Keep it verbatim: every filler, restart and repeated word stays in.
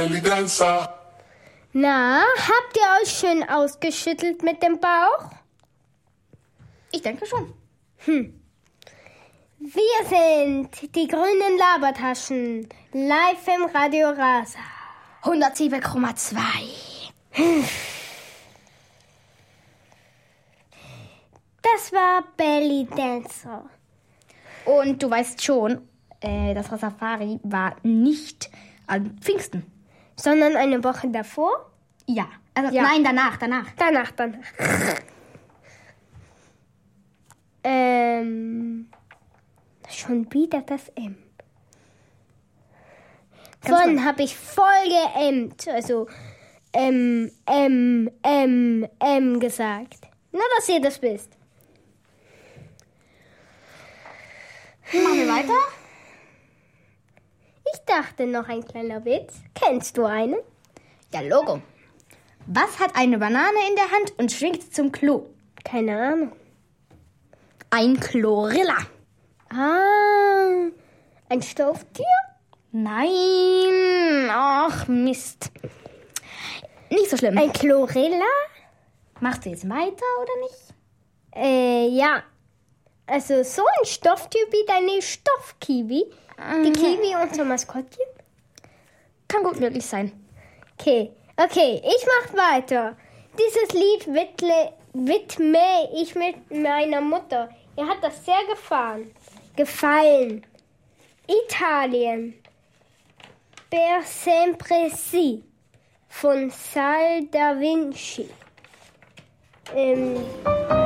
belly dancer. Na, habt ihr euch schön ausgeschüttelt mit dem Bauch? Ich denke schon. Hm. Wir sind die grünen Labertaschen, live im Radio Rasa. hundertsieben Komma zwei. Das war Belly Dancer. Und du weißt schon, äh, das Rastafari war nicht an Pfingsten. Sondern eine Woche davor? Ja, also Ja. nein, danach, danach. Danach, danach. ähm, schon wieder das M. Ganz Vorhin ruhig. habe ich voll geämmt. Also M, M, M, M gesagt. Nur, dass ihr das wisst. Machen wir weiter? Ich dachte noch ein kleiner Witz. Kennst du einen? Ja, Logo. Was hat eine Banane in der Hand und schwingt zum Klo? Keine Ahnung. Ein Chlorilla. Ah, ein Stofftier? Nein. Ach, Mist. Nicht so schlimm. Ein Chlorilla? Machst du jetzt weiter oder nicht? Äh, ja. Also so ein Stofftier wie deine Stoffkiwi. Die Kiwi, unser Maskottchen. Kann gut möglich sein. Okay, okay, ich mach weiter. Dieses Lied widle, widme ich mit meiner Mutter. Ihr hat das sehr gefallen. Gefallen. Italien. Per sempre si. Von Sal da Vinci. Ähm...